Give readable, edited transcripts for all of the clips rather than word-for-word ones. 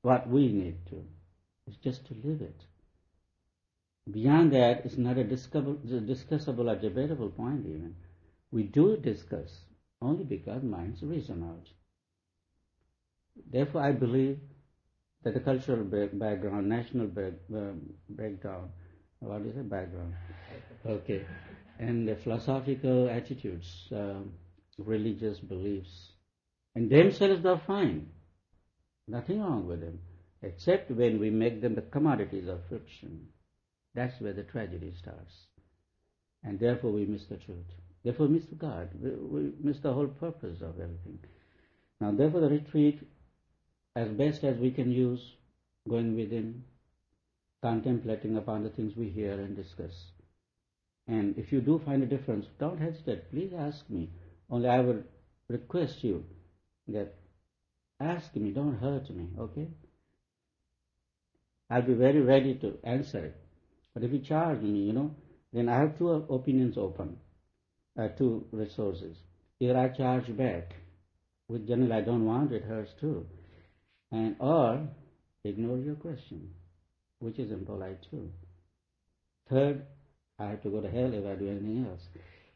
what we need to. It's just to live it. Beyond that, it's not a discussable or debatable point even. We do discuss only because minds reason out. Therefore, I believe that the cultural background, national breakdown, what is the background? Okay. And the philosophical attitudes, religious beliefs, and themselves are fine. Nothing wrong with them, except when we make them the commodities of friction. That's where the tragedy starts. And therefore we miss the truth. Therefore we miss God. We miss the whole purpose of everything. Now therefore the retreat, as best as we can use, going within, contemplating upon the things we hear and discuss. And if you do find a difference, don't hesitate. Please ask me. Only I would request you that ask me, don't hurt me, okay? I'll be very ready to answer it. But if you charge me, then I have two opinions open, two resources. Either I charge back, which generally I don't want, it hurts too, or ignore your question, which is impolite too. Third, I have to go to hell if I do anything else.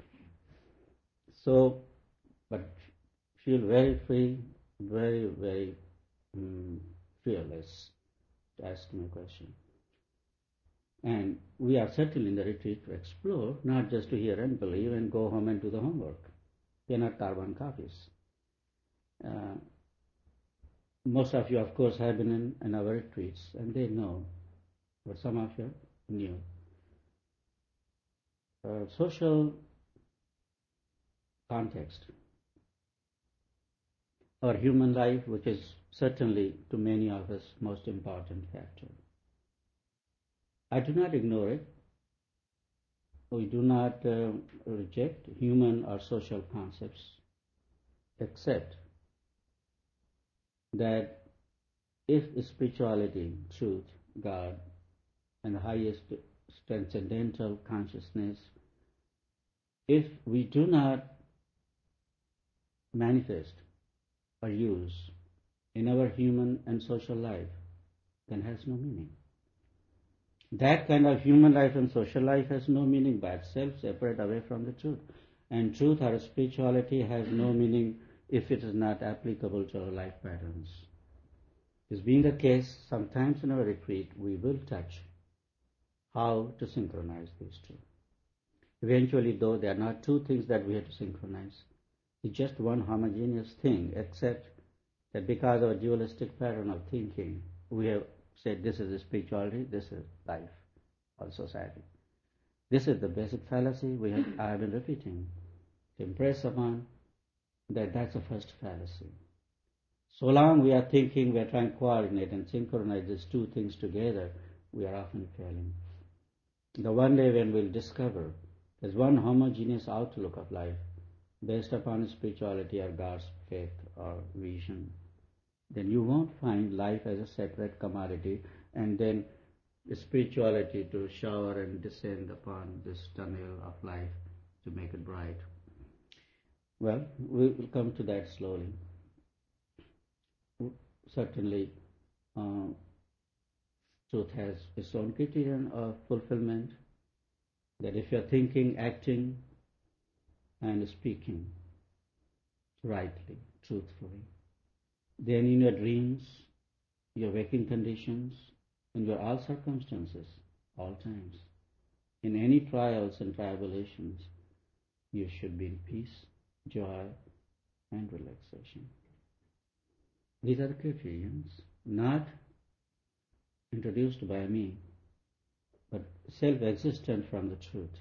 So, but feel very free, very, very fearless to ask me a question. And we are certainly in the retreat to explore, not just to hear and believe and go home and do the homework. We are not carbon copies. Most of you, of course, have been in our retreats, and they know, but some of you are new. Social context, or human life, which is certainly to many of us most important factor. I do not ignore it. We do not reject human or social concepts, except that if spirituality, truth, God, and the highest transcendental consciousness, if we do not manifest or use in our human and social life, then it has no meaning. That kind of human life and social life has no meaning by itself, separate away from the truth. And truth or spirituality has no meaning if it is not applicable to our life patterns. This being the case, sometimes in our retreat we will touch how to synchronize these two. Eventually, though, they are not two things that we have to synchronize. It's just one homogeneous thing, except that because of a dualistic pattern of thinking, we have said this is spirituality, this is life or society. This is the basic fallacy I have been repeating to impress upon that that's the first fallacy. So long we are thinking, we are trying to coordinate and synchronize these two things together, we are often failing. The one day when we'll discover there's one homogeneous outlook of life based upon spirituality or God's faith or vision, then you won't find life as a separate commodity and then spirituality to shower and descend upon this tunnel of life to make it bright. Well, we will come to that slowly. Certainly, truth has its own criterion of fulfillment, that if you're thinking, acting, and speaking rightly, truthfully, then in your dreams, your waking conditions, in your all circumstances, all times, in any trials and tribulations, you should be in peace, joy, and relaxation. These are the criterions, not introduced by me, but self-existent from the truth.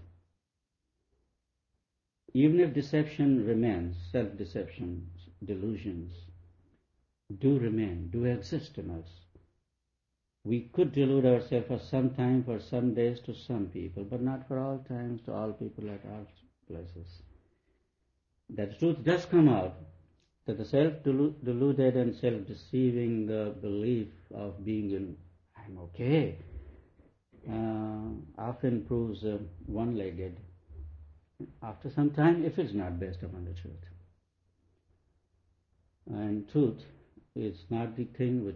Even if deception remains, self-deception, delusions, do remain, do exist in us. We could delude ourselves for some time, for some days to some people, but not for all times to all people at all places. That truth does come out, that the self-deluded and self-deceiving belief of being in, I'm okay, often proves one-legged after some time if it's not based upon the truth. And truth is not the thing which